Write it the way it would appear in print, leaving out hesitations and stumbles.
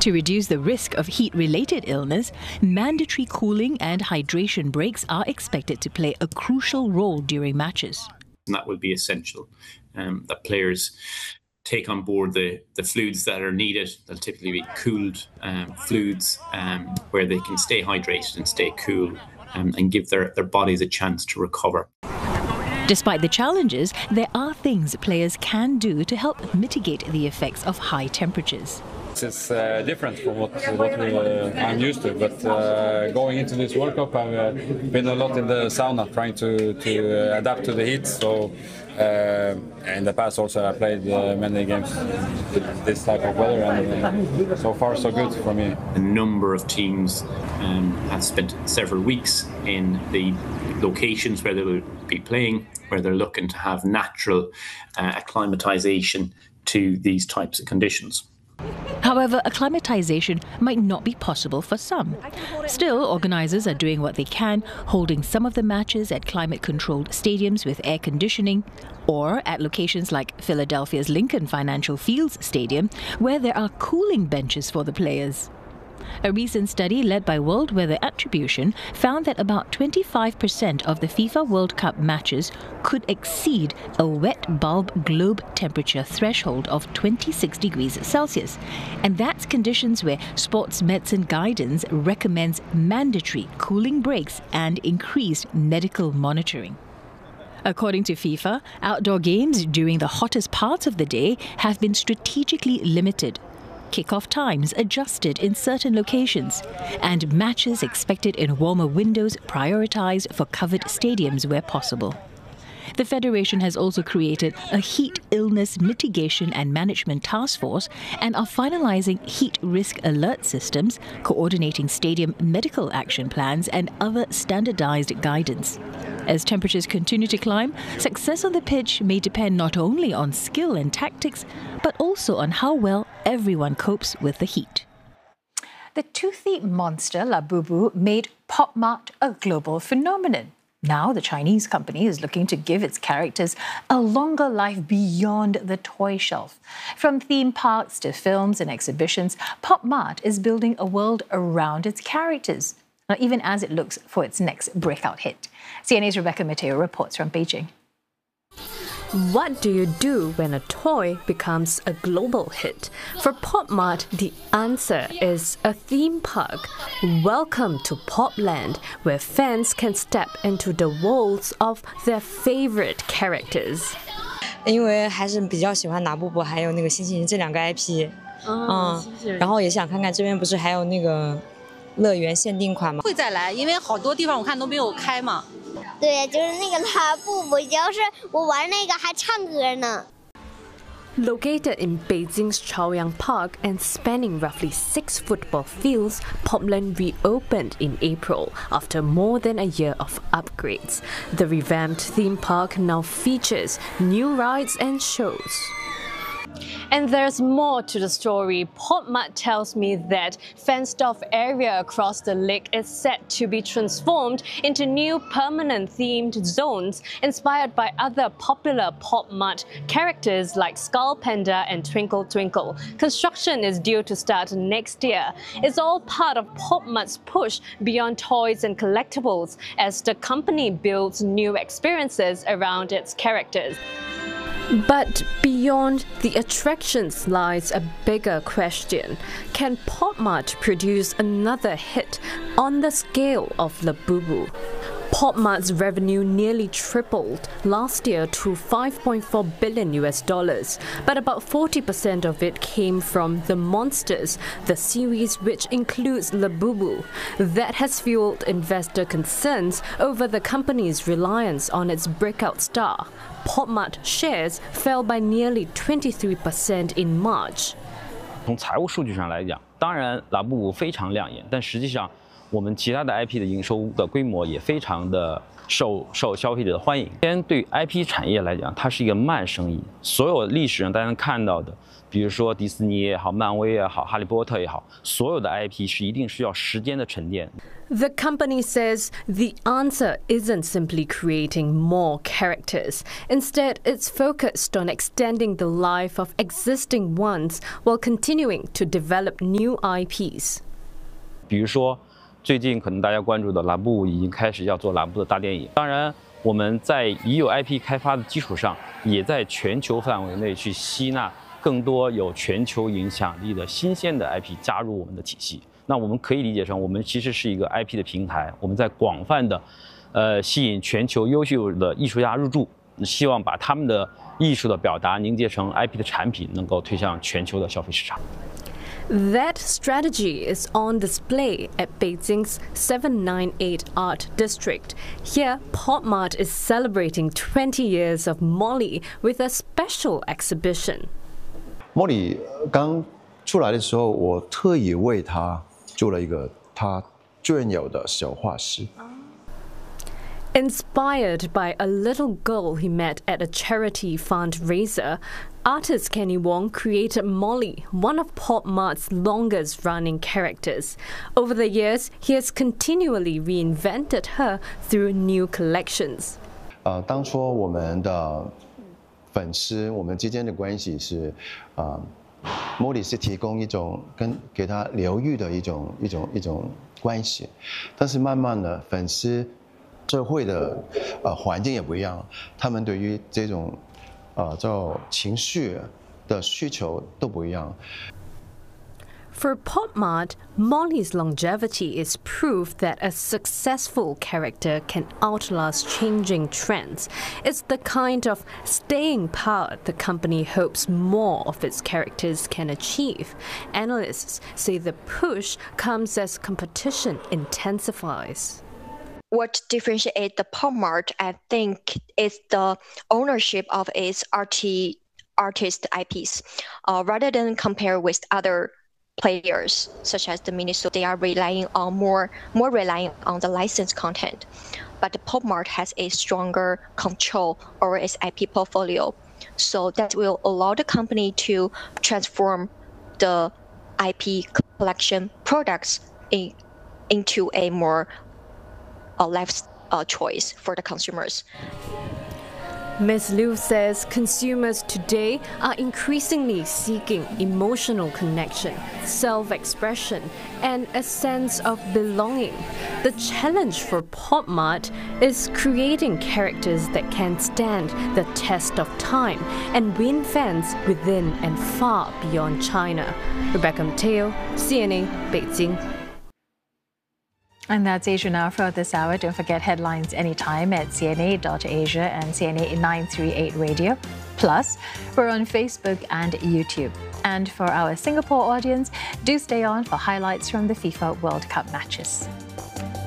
To reduce the risk of heat-related illness, mandatory cooling and hydration breaks are expected to play a crucial role during matches. And that will be essential, that players take on board the fluids that are needed. They'll typically be cooled fluids where they can stay hydrated and stay cool and give their bodies a chance to recover. Despite the challenges, there are things players can do to help mitigate the effects of high temperatures. It's different from what I'm used to, but going into this World Cup, I've been a lot in the sauna trying to adapt to the heat. So in the past also I played many games with this type of weather, and so far so good for me. A number of teams have spent several weeks in the locations where they will be playing, where they're looking to have natural acclimatization to these types of conditions. However, acclimatization might not be possible for some. Still, organisers are doing what they can, holding some of the matches at climate-controlled stadiums with air conditioning, or at locations like Philadelphia's Lincoln Financial Fields Stadium, where there are cooling benches for the players. A recent study led by World Weather Attribution found that about 25% of the FIFA World Cup matches could exceed a wet bulb globe temperature threshold of 26 degrees Celsius. And that's conditions where sports medicine guidance recommends mandatory cooling breaks and increased medical monitoring. According to FIFA, outdoor games during the hottest parts of the day have been strategically limited. Kick-off times adjusted in certain locations, and matches expected in warmer windows prioritized for covered stadiums where possible. The Federation has also created a heat illness mitigation and management task force and are finalizing heat risk alert systems, coordinating stadium medical action plans and other standardized guidance. As temperatures continue to climb, success on the pitch may depend not only on skill and tactics, but also on how well everyone copes with the heat. The toothy monster Labubu made Pop Mart a global phenomenon. Now the Chinese company is looking to give its characters a longer life beyond the toy shelf. From theme parks to films and exhibitions, Pop Mart is building a world around its characters, even as it looks for its next breakout hit. CNA's Rebecca Mateo reports from Beijing. What do you do when a toy becomes a global hit? For Pop Mart, the answer is a theme park. Welcome to Popland, where fans can step into the worlds of their favorite characters. 因为还是比较喜欢拿布布还有那个星星这两个 IP， 然后也想看看这边不是还有那个乐园限定款吗？ 会再来，因为好多地方我看都没有开嘛。 对，就是那个拉布布，要是我玩那个还唱歌呢。 Located in Beijing's Chaoyang Park and spanning roughly 6 football fields, Popland reopened in April after more than a year of upgrades. The revamped theme park now features new rides and shows. And there's more to the story. Pop Mart tells me that fenced-off area across the lake is set to be transformed into new permanent themed zones inspired by other popular Pop Mart characters like Skull Panda and Twinkle Twinkle. Construction is due to start next year. It's all part of Pop Mart's push beyond toys and collectibles as the company builds new experiences around its characters. But beyond the attractions lies a bigger question. Can Pop Mart produce another hit on the scale of Labubu? Pop Mart's revenue nearly tripled last year to $5.4 billion, but about 40% of it came from The Monsters, the series which includes Labubu. That has fueled investor concerns over the company's reliance on its breakout star. Pop Mart shares fell by nearly 23% in March. 从财务数据上来讲，当然拉布布非常亮眼，但实际上我们其他的 IP 的营收的规模也非常的受消费者的欢迎。对 IP 产业来讲，它是一个慢生意。所有历史上大家能看到的，比如说迪士尼也好、漫威也好、哈利波特也好，所有的 IP 是一定需要时间的沉淀。 The company says the answer isn't simply creating more characters. Instead, it's focused on extending the life of existing ones while continuing to develop new IPs. 比如说，最近可能大家关注的拉布已经开始要做拉布的大电影。当然，我们在已有 IP 开发的基础上，也在全球范围内去吸纳更多有全球影响力的新鲜的 IP 加入我们的体系。那我们可以理解成，我们其实是一个 IP 的平台，我们在广泛的，吸引全球优秀的艺术家入驻，希望把他们的艺术的表达凝结成 IP 的产品，能够推向全球的消费市场。 That strategy is on display at Beijing's 798 Art District. Here, Pop Mart is celebrating 20 years of Molly with a special exhibition. Molly 刚出来的时候，我特意为他做了一个他专有的小画室。 Inspired by a little girl he met at a charity fundraiser, artist Kenny Wong created Molly, one of Pop Mart's longest-running characters. Over the years, he has continually reinvented her through new collections. 当初我们的粉丝，我们之间的关系是，Molly 是提供一种给他疗愈的一种关系，但是慢慢的粉丝。社会的环境也不一样，他们对于这种情绪的需求都不一样。 For Pop Mart, Molly's longevity is proof that a successful character can outlast changing trends. It's the kind of staying power the company hopes more of its characters can achieve. Analysts say the push comes as competition intensifies. What differentiates the Pop Mart, I think, is the ownership of its artist IPs. Rather than compare with other players, such as the Miniso, they are relying on more relying on the licensed content. But the Pop Mart has a stronger control over its IP portfolio, so that will allow the company to transform the IP collection products into a more life choice for the consumers. Ms. Liu says consumers today are increasingly seeking emotional connection, self-expression, and a sense of belonging. The challenge for Pop Mart is creating characters that can stand the test of time and win fans within and far beyond China. Rebecca Mateo, CNA, Beijing. And that's Asia Now for this hour. Don't forget headlines anytime at cna.asia and CNA 938 Radio. Plus, we're on Facebook and YouTube. And for our Singapore audience, do stay on for highlights from the FIFA World Cup matches.